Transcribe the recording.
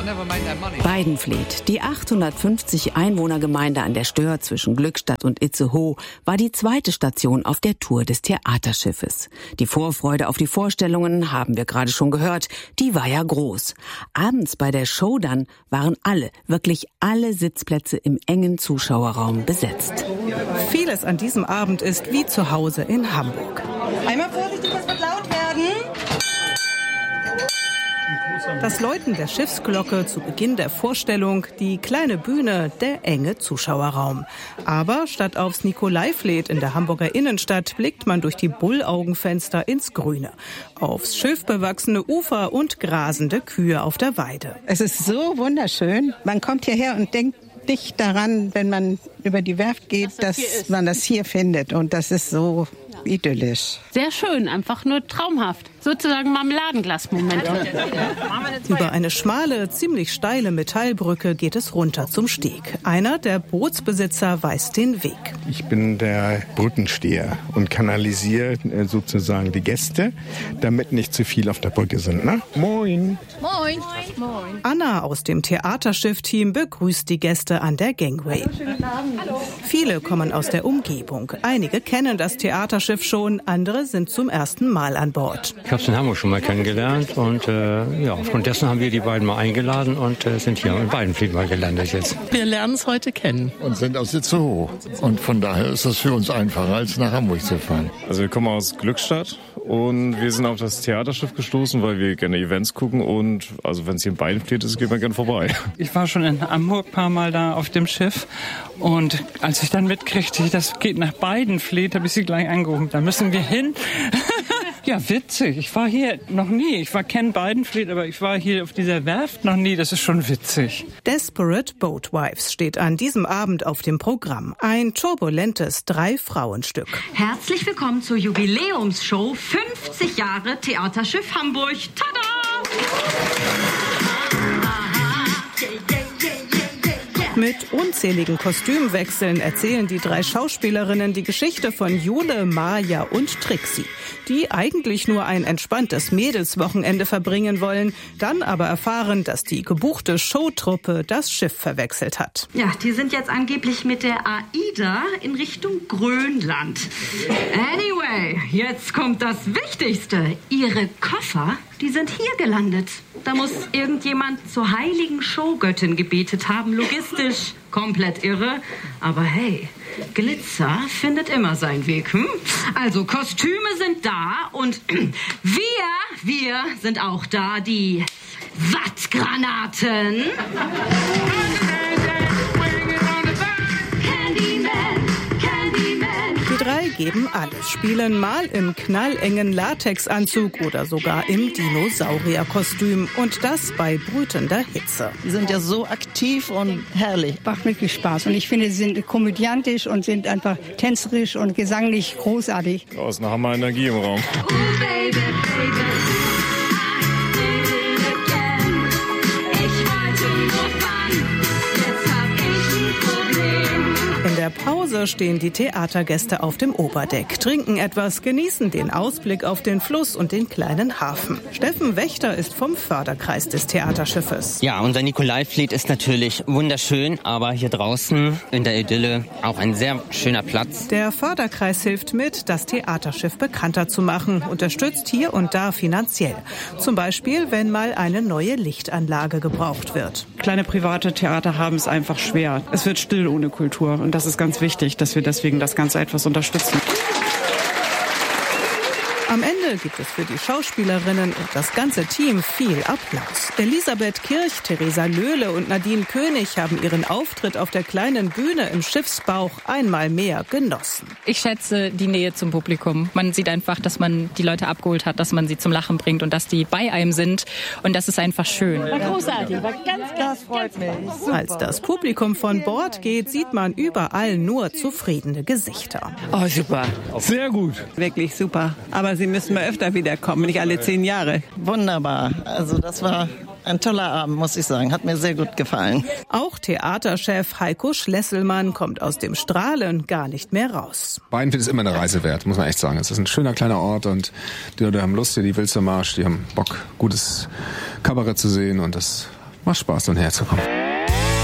Weidenfleet, die 850 Einwohnergemeinde an der Stör zwischen Glückstadt und Itzehoe, war die zweite Station auf der Tour des Theaterschiffes. Die Vorfreude auf die Vorstellungen, haben wir gerade schon gehört, die war ja groß. Abends bei der Show dann waren wirklich alle Sitzplätze im engen Zuschauerraum besetzt. Vieles an diesem Abend ist wie zu Hause in Hamburg. Einmal vorsichtig, das wird laut werden. Das Läuten der Schiffsglocke zu Beginn der Vorstellung, die kleine Bühne, der enge Zuschauerraum. Aber statt aufs Nikolaifleet in der Hamburger Innenstadt blickt man durch die Bullaugenfenster ins Grüne. Aufs schilfbewachsene Ufer und grasende Kühe auf der Weide. Es ist so wunderschön. Man kommt hierher und denkt nicht daran, wenn man über die Werft geht, dass man das hier findet. Und das ist so idyllisch. Sehr schön, einfach nur traumhaft. Sozusagen Marmeladenglas-Moment. Über eine schmale, ziemlich steile Metallbrücke geht es runter zum Steg. Einer der Bootsbesitzer weist den Weg. Ich bin der Brückensteher und kanalisiere sozusagen die Gäste, damit nicht zu viel auf der Brücke sind. Ne? Moin! Moin! Anna aus dem Theaterschiff-Team begrüßt die Gäste an der Gangway. Hallo. Viele kommen aus der Umgebung. Einige kennen das Theaterschiff schon, andere sind zum ersten Mal an Bord. Ich habe es in Hamburg schon mal kennengelernt und aufgrund dessen haben wir die beiden mal eingeladen und sind hier in Weidenfleet mal gelandet jetzt. Wir lernen es heute kennen. Und sind aus Itzehoe. Und von daher ist es für uns einfacher, als nach Hamburg zu fahren. Also wir kommen aus Glückstadt und wir sind auf das Theaterschiff gestoßen, weil wir gerne Events gucken und also wenn es hier in Weidenfleet ist, geht man gerne vorbei. Ich war schon in Hamburg ein paar Mal da auf dem Schiff und als ich dann mitkriegte, das geht nach Weidenfleet, habe ich sie gleich angerufen. Da müssen wir hin. Ja, witzig. Ich war hier noch nie. Ich kenne Weidenfleet, aber ich war hier auf dieser Werft noch nie. Das ist schon witzig. Desperate Boatwives steht an diesem Abend auf dem Programm. Ein turbulentes 3-Frauen-Stück. Herzlich willkommen zur Jubiläumsshow 50 Jahre Theaterschiff Hamburg. Tada! Mit unzähligen Kostümwechseln erzählen die 3 Schauspielerinnen die Geschichte von Jule, Maja und Trixie, die eigentlich nur ein entspanntes Mädelswochenende verbringen wollen, dann aber erfahren, dass die gebuchte Showtruppe das Schiff verwechselt hat. Ja, die sind jetzt angeblich mit der AIDA in Richtung Grönland. Anyway, jetzt kommt das Wichtigste. Ihre Koffer, die sind hier gelandet. Da muss irgendjemand zur heiligen Showgöttin gebetet haben. Logistisch komplett irre. Aber hey, Glitzer findet immer seinen Weg. Also Kostüme sind da und wir sind auch da. Die Wattgranaten. Die 3 geben alles, spielen mal im knallengen Latexanzug oder sogar im Dinosaurierkostüm. Und das bei brütender Hitze. Sie sind ja so aktiv und herrlich. Macht wirklich Spaß. Und ich finde, sie sind komödiantisch und sind einfach tänzerisch und gesanglich großartig. Da ist eine Hammer-Energie im Raum. Oh, baby, baby. In der Pause stehen die Theatergäste auf dem Oberdeck, trinken etwas, genießen den Ausblick auf den Fluss und den kleinen Hafen. Steffen Wächter ist vom Förderkreis des Theaterschiffes. Ja, unser Nikolaifleet ist natürlich wunderschön, aber hier draußen in der Idylle auch ein sehr schöner Platz. Der Förderkreis hilft mit, das Theaterschiff bekannter zu machen, unterstützt hier und da finanziell. Zum Beispiel, wenn mal eine neue Lichtanlage gebraucht wird. Kleine private Theater haben es einfach schwer. Es wird still ohne Kultur und das ist ganz wichtig, dass wir deswegen das Ganze etwas unterstützen. Am Ende gibt es für die Schauspielerinnen und das ganze Team viel Applaus. Elisabeth Kirch, Theresa Löhle und Nadine König haben ihren Auftritt auf der kleinen Bühne im Schiffsbauch einmal mehr genossen. Ich schätze die Nähe zum Publikum. Man sieht einfach, dass man die Leute abgeholt hat, dass man sie zum Lachen bringt und dass die bei einem sind. Und das ist einfach schön. War großartig, war ganz, das freut mich. Super. Als das Publikum von Bord geht, sieht man überall nur zufriedene Gesichter. Oh, super. Sehr gut. Wirklich super. Aber Sie müssen mal öfter wiederkommen, nicht alle 10 Jahre. Wunderbar. Also das war ein toller Abend, muss ich sagen. Hat mir sehr gut gefallen. Auch Theaterchef Heiko Schlesselmann kommt aus dem Strahlen gar nicht mehr raus. Weidenfleet ist immer eine Reise wert, muss man echt sagen. Es ist ein schöner kleiner Ort und die Leute haben Lust hier, die Wilstermarsch, die haben Bock, gutes Kabarett zu sehen und das macht Spaß, dann herzukommen.